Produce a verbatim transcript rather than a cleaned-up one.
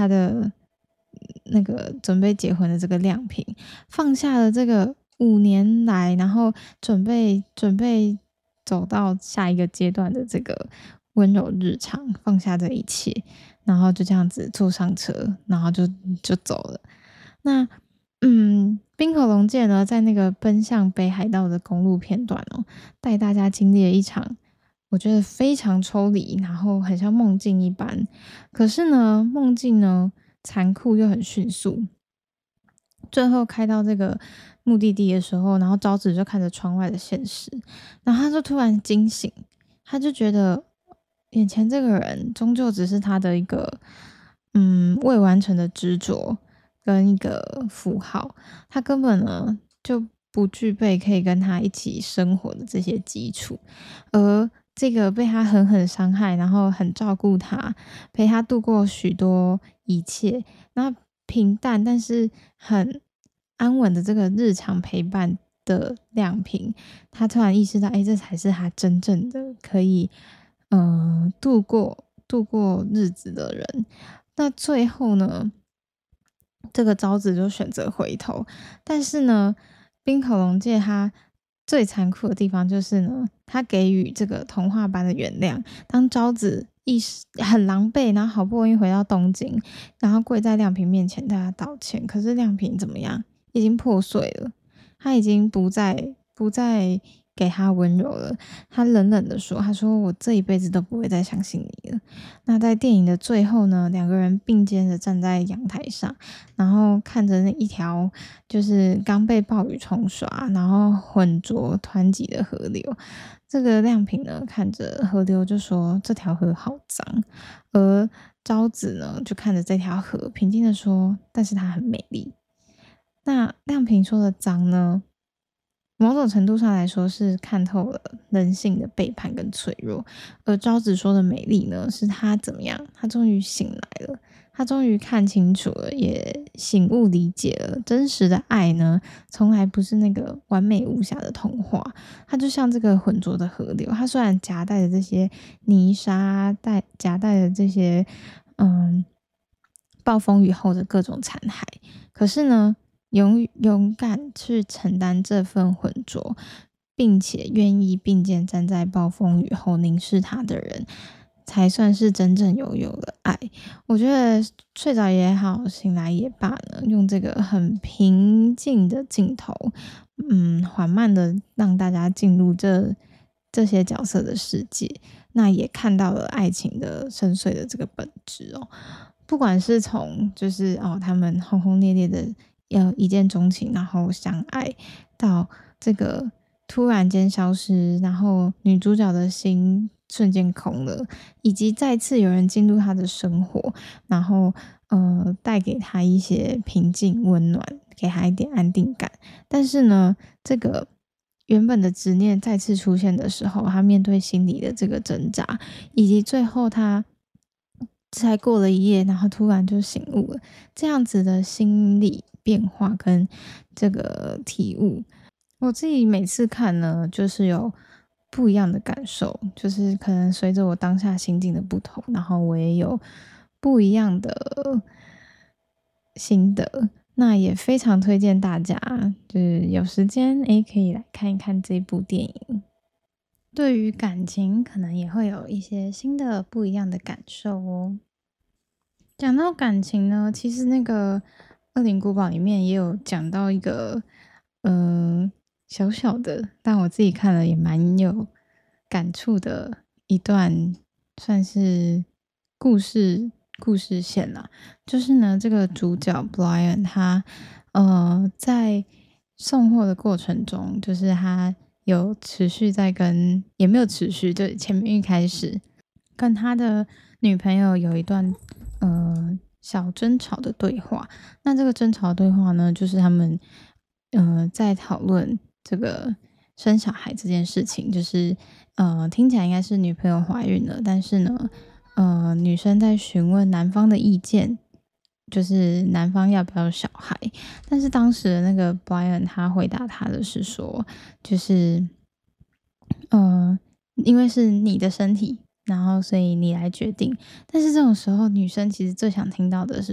他的那个准备结婚的这个亮平，放下了这个五年来，然后准备准备走到下一个阶段的这个温柔日常，放下这一切，然后就这样子坐上车，然后就就走了。那嗯，滨口龙介呢，在那个奔向北海道的公路片段哦，带大家经历了一场我觉得非常抽离，然后很像梦境一般。可是呢，梦境呢残酷又很迅速。最后开到这个目的地的时候，然后昭子就看着窗外的现实，然后他就突然惊醒，他就觉得眼前这个人终究只是他的一个嗯未完成的执着跟一个符号，他根本呢就不具备可以跟他一起生活的这些基础，而这个被他狠狠伤害，然后很照顾他，陪他度过许多一切，那平淡但是很安稳的这个日常陪伴的亮平，他突然意识到，哎，这才是他真正的可以，呃，度过度过日子的人。那最后呢，这个昭子就选择回头，但是呢，冰口龙介他最残酷的地方就是呢，他给予这个童话般的原谅。当昭子意识很狼狈，然后好不容易回到东京，然后跪在亮平面前对他道歉，可是亮平怎么样？已经破碎了，他已经不再不再给他温柔了。他冷冷的说：“他说我这一辈子都不会再相信你了。”那在电影的最后呢，两个人并肩的站在阳台上，然后看着那一条就是刚被暴雨冲刷，然后浑浊湍急的河流。这个亮平呢，看着河流就说：“这条河好脏。”而昭子呢，就看着这条河，平静的说：“但是它很美丽。”那亮平说的脏呢，某种程度上来说是看透了人性的背叛跟脆弱，而昭子说的美丽呢，是她怎么样？她终于醒来了，她终于看清楚了，也醒悟理解了，真实的爱呢，从来不是那个完美无瑕的童话，它就像这个浑浊的河流，它虽然夹带着这些泥沙，带夹带着这些嗯暴风雨后的各种残骸，可是呢，勇勇敢去承担这份浑浊，并且愿意并肩站在暴风雨后凝视他的人，才算是真正拥有了爱。我觉得睡着也好，醒来也罢呢，用这个很平静的镜头，嗯，缓慢的让大家进入这这些角色的世界，那也看到了爱情的深邃的这个本质哦。不管是从就是哦，他们轰轰烈烈的要一见钟情，然后相爱，到这个突然间消失，然后女主角的心瞬间空了，以及再次有人进入她的生活，然后呃带给她一些平静温暖，给她一点安定感。但是呢，这个原本的执念再次出现的时候，她面对心理的这个挣扎，以及最后她才过了一夜，然后突然就醒悟了，这样子的心理变化跟这个体悟，我自己每次看呢，就是有不一样的感受，就是可能随着我当下心境的不同，然后我也有不一样的心得。那也非常推荐大家，就是有时间诶，可以来看一看这部电影。对于感情，可能也会有一些新的不一样的感受哦。讲到感情呢，其实那个《恶灵古堡》里面也有讲到一个，嗯，小小的，但我自己看了也蛮有感触的一段，算是故事故事线啦。就是呢，这个主角 Brian 他，呃，在送货的过程中，就是他有持续在跟，也没有持续，就前面一开始跟他的女朋友有一段呃小争吵的对话。那这个争吵的对话呢，就是他们呃在讨论这个生小孩这件事情，就是呃听起来应该是女朋友怀孕了，但是呢，呃女生在询问男方的意见。就是男方要不要小孩，但是当时的那个 Brian 他回答他的是说，就是呃，因为是你的身体，然后所以你来决定。但是这种时候，女生其实最想听到的是